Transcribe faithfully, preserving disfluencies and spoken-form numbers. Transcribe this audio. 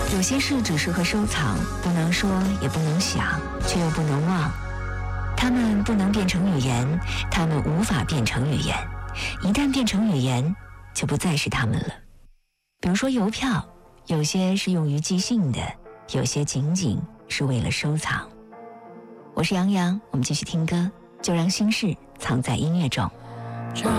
有些事只适合收藏，不能说也不能想，却又不能忘。它们不能变成语言，它们无法变成语言，一旦变成语言，就不再是它们了。比如说邮票，有些是用于寄信的，有些仅仅是为了收藏。我是杨洋，我们继续听歌，就让心事藏在音乐中。